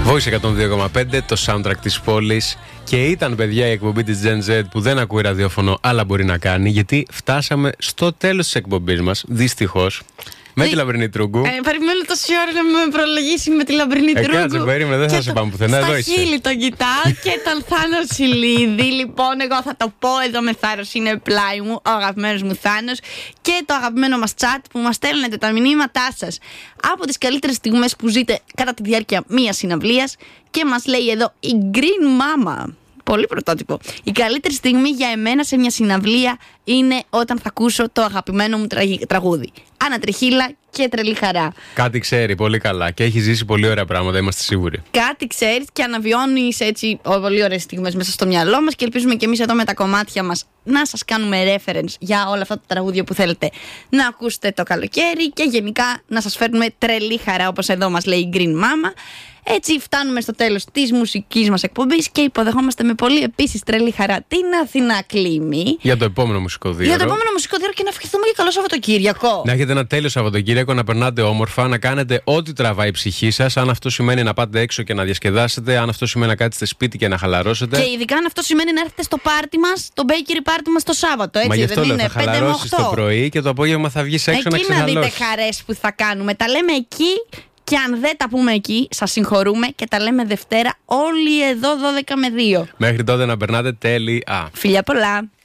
Voice 102,5, το soundtrack της πόλης. Και ήταν, παιδιά, η εκπομπή της Gen Z που δεν ακούει ραδιόφωνο, αλλά μπορεί να κάνει, γιατί φτάσαμε στο τέλος της εκπομπής μας, δυστυχώς. Με τη Λαμπρινή Τρούγκου. Περιμένω τόση ώρα να με προλογίσει με τη Λαμπρινή Τρούγκου. Κάτσε, περίμενε, δεν θα σε πάμε πουθενά. Εδώ είσαι. Στα χείλη τον κοιτάω και τον Θάνο Σιλίδη. Λοιπόν, εγώ θα το πω εδώ με θάρρος. Είναι πλάι μου, ο αγαπημένος μου Θάνος. Και το αγαπημένο μας chat που μας στέλνετε τα μηνύματά σας από τις καλύτερες στιγμές που ζείτε κατά τη διάρκεια μιας συναυλίας. Και μας λέει εδώ η Green Mama. Πολύ πρωτότυπο. Η καλύτερη στιγμή για εμένα σε μια συναυλία είναι όταν θα ακούσω το αγαπημένο μου τραγούδι. Ανατριχίλα και τρελή χαρά. Κάτι ξέρει πολύ καλά και έχει ζήσει πολύ ωραία πράγματα, είμαστε σίγουροι. Κάτι ξέρει και αναβιώνει έτσι πολύ ωραίες στιγμές μέσα στο μυαλό μας και ελπίζουμε και εμείς εδώ με τα κομμάτια μας να σας κάνουμε reference για όλα αυτά τα τραγούδια που θέλετε να ακούσετε το καλοκαίρι και γενικά να σας φέρνουμε τρελή χαρά, όπως εδώ μας λέει η Green Mama. Έτσι φτάνουμε στο τέλος της μουσικής μας εκπομπής και υποδεχόμαστε με πολύ επίσης τρελή χαρά την Αθηνά Κλίμη. Για το επόμενο μουσικό για το επόμενο μουσικό διόρο και να ευχηθούμε και καλό Σαββατοκύριακο. Να έχετε ένα τέλειο Σαββατοκύριακο, να περνάτε όμορφα, να κάνετε ό,τι τραβάει η ψυχή σας. Αν αυτό σημαίνει να πάτε έξω και να διασκεδάσετε, αν αυτό σημαίνει να κάτσετε σπίτι και να χαλαρώσετε. Και ειδικά αν αυτό σημαίνει να έρθετε στο πάρτι μας, το bakery πάρτι μας το Σάββατο. Έτσι, μα γι' αυτό δεν λέω, είναι θα χαλαρώσεις το πρωί και το απόγευμα θα βγεις έξω εκεί να ξεχαλώσεις. Εκεί να δείτε χαρές που θα κάνουμε. Τα λέμε εκεί. Και αν δεν τα πούμε εκεί, σας συγχωρούμε και τα λέμε Δευτέρα όλοι εδώ 12 με 2. Μέχρι τότε να περνάτε τέλεια. Φιλιά πολλά.